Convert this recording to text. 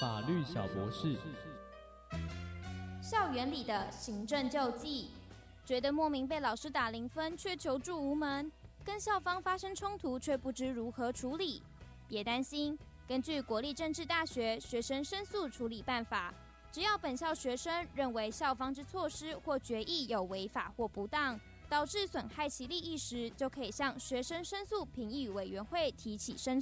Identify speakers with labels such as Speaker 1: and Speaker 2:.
Speaker 1: 法律小博士。
Speaker 2: 校园里的行政救济，觉得莫名被老师打0分却求助无门，跟校方发生冲突却不知如何处理，别担心，根据国立政治大学学生申诉处理办法，只要本校学生认为校方之措施或决议有违法或不当，导致损害其利益时，就可以向学生申诉评议委员会提起申